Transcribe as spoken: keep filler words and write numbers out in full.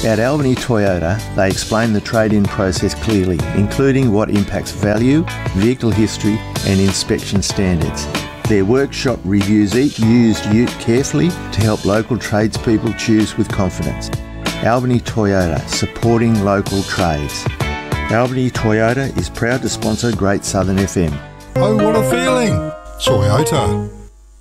At Albany Toyota, they explain the trade-in process clearly, including what impacts value, vehicle history and inspection standards. Their workshop reviews each used ute carefully to help local tradespeople choose with confidence. Albany Toyota, supporting local trades. Albany Toyota is proud to sponsor Great Southern F M. Oh, what a feeling! Toyota.